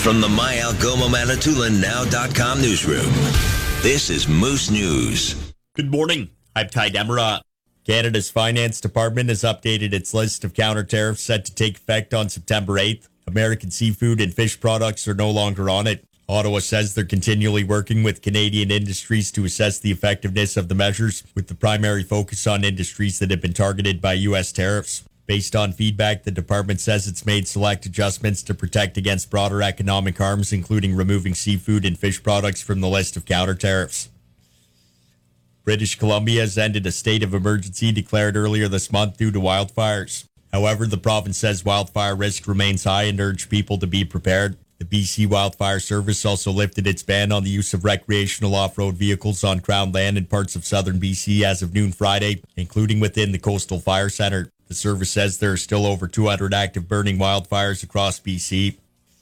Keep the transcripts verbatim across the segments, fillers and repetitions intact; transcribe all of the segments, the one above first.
from the My Algoma Manitoulin Now dot com newsroom, this is Moose News. Good morning. I'm Ty Demerat. Canada's Finance Department has updated its list of counter tariffs set to take effect on September eighth. American seafood and fish products are no longer on it. Ottawa says they're continually working with Canadian industries to assess the effectiveness of the measures, with the primary focus on industries that have been targeted by U S tariffs. Based on feedback, the department says it's made select adjustments to protect against broader economic harms, including removing seafood and fish products from the list of counter tariffs. British Columbia has ended a state of emergency declared earlier this month due to wildfires. However, the province says wildfire risk remains high and urged people to be prepared. The B C Wildfire Service also lifted its ban on the use of recreational off-road vehicles on Crown land in parts of southern B C as of noon Friday, including within the Coastal Fire Centre. The service says there are still over two hundred active burning wildfires across B C.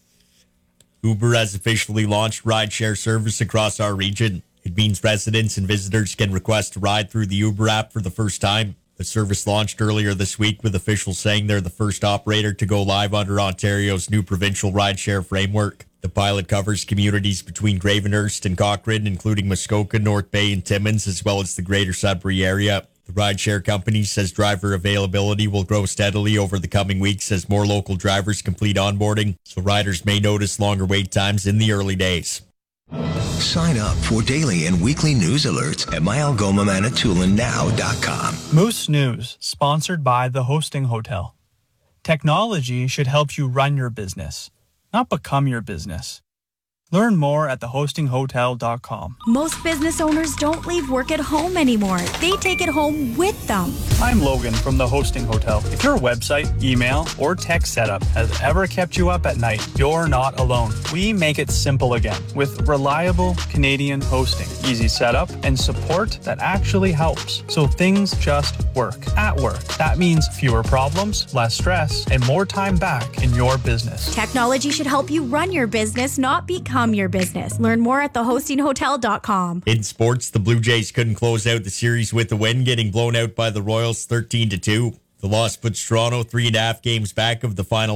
Uber has officially launched rideshare service across our region. It means residents and visitors can request a ride through the Uber app for the first time. The service launched earlier this week, with officials saying they're the first operator to go live under Ontario's new provincial rideshare framework. The pilot covers communities between Gravenhurst and Cochrane, including Muskoka, North Bay, and Timmins, as well as the greater Sudbury area. The rideshare company says driver availability will grow steadily over the coming weeks as more local drivers complete onboarding, so riders may notice longer wait times in the early days. Sign up for daily and weekly news alerts at My Algoma Manitoulin Now dot com. Moose News, sponsored by The Hosting Hotel. Technology should help you run your business, not become your business. Learn more at the hosting hotel dot com. Most business owners don't leave work at home anymore. They take it home with them. I'm Logan from The Hosting Hotel. If your website, email, or tech setup has ever kept you up at night, you're not alone. We make it simple again with reliable Canadian hosting, easy setup, and support that actually helps. So things just work at work. That means fewer problems, less stress, and more time back in your business. Technology should help you run your business, not become your business. Learn more at the hosting hotel dot com. In sports, the Blue Jays couldn't close out the series with a win, getting blown out by the Royals thirteen to two. The loss puts Toronto three and a half games back of the final